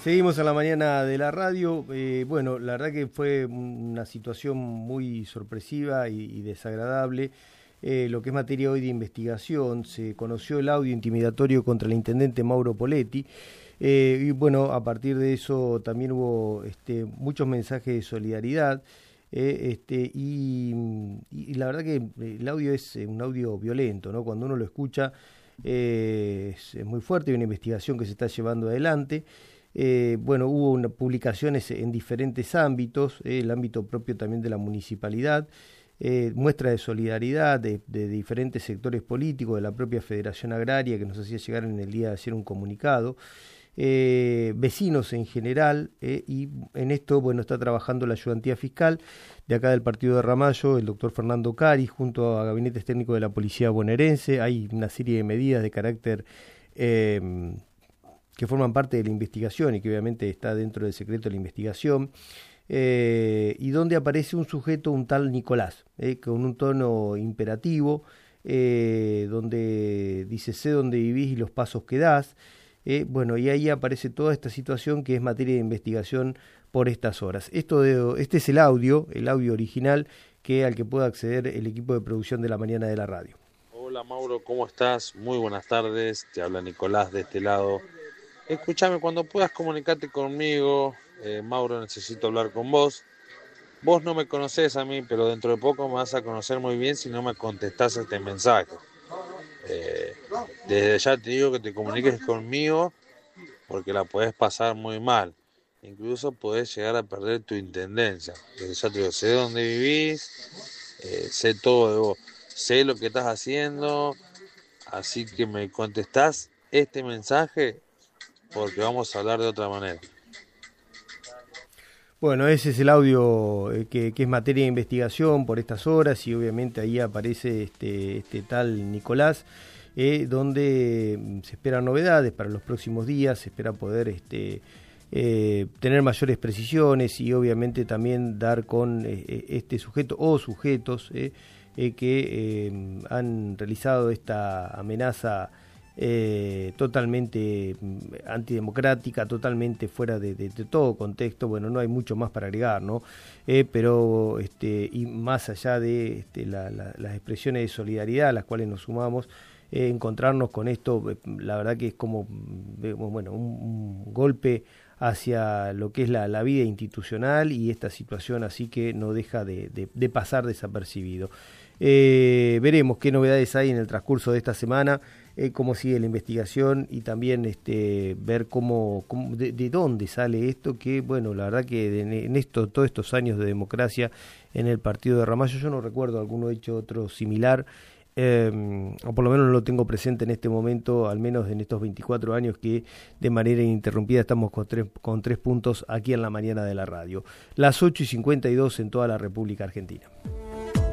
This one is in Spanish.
Seguimos a la mañana de la radio. Bueno, la verdad que fue una situación muy sorpresiva y desagradable. Lo que es materia hoy de investigación, se conoció el audio intimidatorio contra el intendente Mauro Poletti. Y bueno, a partir de eso también hubo muchos mensajes de solidaridad. Y la verdad que el audio es un audio violento, ¿no? Cuando uno lo escucha es muy fuerte, hay una investigación que se está llevando adelante. Bueno, hubo publicaciones en diferentes ámbitos, el ámbito propio también de la municipalidad, muestra de solidaridad de diferentes sectores políticos, de la propia Federación Agraria, que nos hacía llegar en el día de ayer un comunicado, vecinos en general, y en esto, bueno, está trabajando la ayudantía fiscal de acá del partido de Ramallo, el doctor Fernando Cari, junto a gabinetes técnicos de la policía bonaerense. Hay una serie de medidas de carácter que forman parte de la investigación y que obviamente está dentro del secreto de la investigación, y donde aparece un sujeto, un tal Nicolás, con un tono imperativo, donde dice: sé dónde vivís y los pasos que das. Bueno, y ahí aparece toda esta situación que es materia de investigación por estas horas. Este es el audio original al que puede acceder el equipo de producción de la mañana de la radio. Hola Mauro, ¿cómo estás? Muy buenas tardes, te habla Nicolás de este lado. Escúchame, cuando puedas comunicarte conmigo, Mauro, necesito hablar con vos. Vos no me conocés a mí, pero dentro de poco me vas a conocer muy bien si no me contestás este mensaje. Desde ya te digo que te comuniques conmigo porque la podés pasar muy mal. Incluso podés llegar a perder tu intendencia. Desde ya te digo, sé dónde vivís, sé todo de vos, sé lo que estás haciendo, así que me contestás este mensaje porque vamos a hablar de otra manera. Bueno, ese es el audio que es materia de investigación por estas horas, y obviamente ahí aparece este tal Nicolás, donde se esperan novedades para los próximos días, se espera poder tener mayores precisiones y obviamente también dar con este sujeto o sujetos que han realizado esta amenaza totalmente antidemocrática, totalmente fuera de todo contexto. Bueno, no hay mucho más para agregar, ¿no? Pero y más allá de las expresiones de solidaridad a las cuales nos sumamos, encontrarnos con esto, la verdad que es como bueno, un golpe hacia lo que es la vida institucional y esta situación, así que no deja de pasar desapercibido. Veremos qué novedades hay en el transcurso de esta semana, cómo sigue la investigación y también ver de dónde sale esto, que bueno, la verdad que en todos estos años de democracia en el partido de Ramallo yo no recuerdo alguno hecho otro similar, o por lo menos no lo tengo presente en este momento, al menos en estos 24 años que de manera ininterrumpida estamos con tres puntos aquí en la mañana de la radio. Las 8:52 en toda la República Argentina.